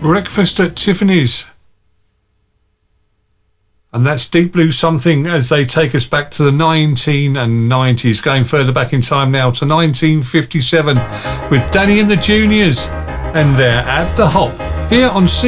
Breakfast at Tiffany's. And that's Deep Blue Something as they take us back to the 1990s, going further back in time now to 1957 with Danny and the Juniors. And they're at the Hop here on